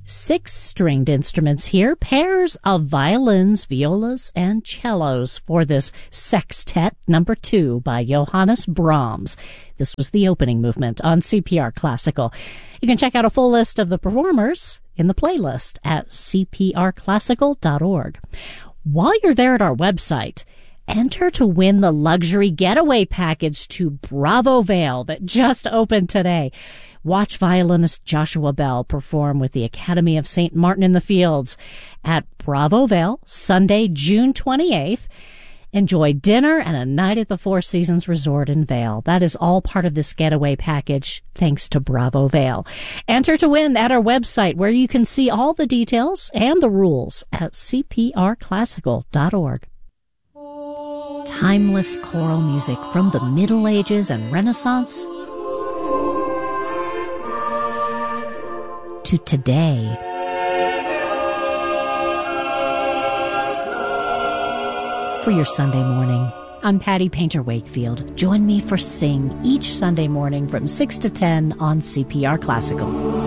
6 stringed instruments here, pairs of violins, violas, and cellos for this Sextet number 2 by Johannes Brahms. This was the opening movement on CPR Classical. You can check out a full list of the performers in the playlist at cprclassical.org. While you're there at our website, enter to win the luxury getaway package to Bravo Vale that just opened today. Watch violinist Joshua Bell perform with the Academy of St. Martin in the Fields at Bravo Vale, Sunday, June 28th. Enjoy dinner and a night at the Four Seasons Resort in Vale. That is all part of this getaway package, thanks to Bravo Vale. Enter to win at our website, where you can see all the details and the rules at cprclassical.org. Timeless choral music from the Middle Ages and Renaissance to today. For your Sunday morning, I'm Patty Painter Wakefield. Join me for Sing each Sunday morning from 6 to 10 on CPR Classical.